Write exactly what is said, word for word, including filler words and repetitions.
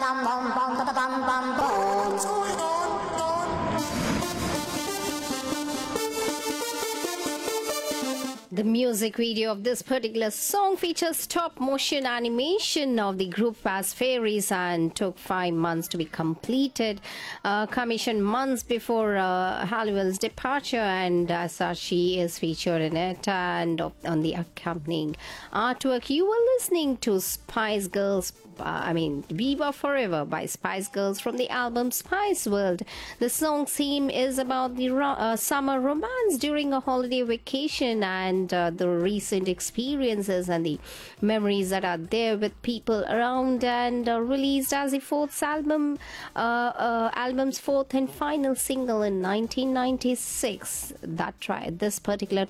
The music video of this particular song features stop motion animation of the group as fairies and took five months to be completed, uh, commissioned months before uh, Halliwell's departure, and as such she is featured in it. And on the accompanying artwork you were listening to Spice Girls, uh, I mean Viva Forever by Spice Girls from the album Spice World. The song's theme is about the ro- uh, summer romance during a holiday vacation, and uh, the recent experiences and the memories that are there with people around, and uh, released as the fourth album uh, uh, album's fourth and final single in nineteen ninety-six. That right, this particular